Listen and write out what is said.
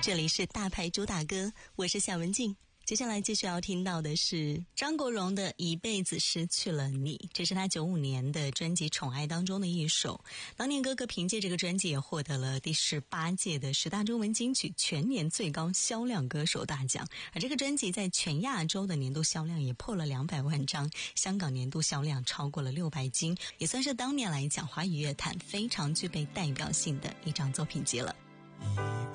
这里是大牌主打歌，我是夏文静。接下来继续要听到的是张国荣的《一辈子失去了你》，这是他95年的专辑《宠爱》当中的一首。当年哥哥凭借这个专辑也获得了第18届的10大中文金曲全年最高销量歌手大奖，而这个专辑在全亚洲的年度销量也破了200万张，香港年度销量超过了600金，也算是当年来讲华语乐坛非常具备代表性的一张作品集了。